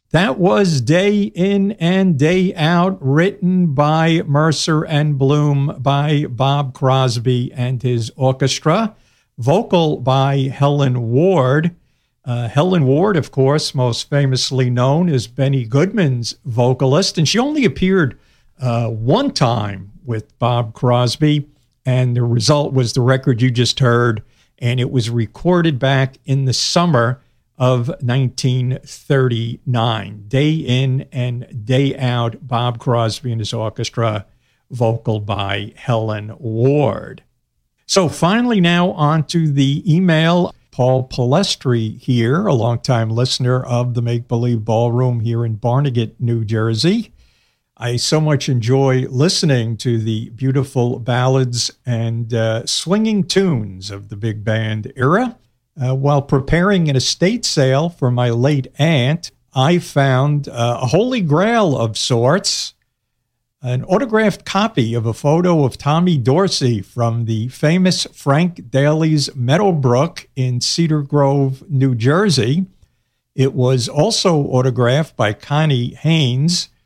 That was Day In and Day Out, written by Mercer and Bloom by Bob Crosby and his orchestra, vocal by Helen Ward. Helen Ward, of course, most famously known as Benny Goodman's vocalist, and she only appeared one time with Bob Crosby, and the result was the record you just heard, and it was recorded back in the summer of 1939. Day In and Day Out, Bob Crosby and his orchestra, vocal by Helen Ward. So finally now on to the email. Paul Palestri here, a longtime listener of the Make Believe Ballroom here in Barnegat, New Jersey. I so much enjoy listening to the beautiful ballads and swinging tunes of the big band era. While preparing an estate sale for my late aunt, I found a holy grail of sorts, an autographed copy of a photo of Tommy Dorsey from the famous Frank Daly's Meadowbrook in Cedar Grove, New Jersey. It was also autographed by Connie Haynes,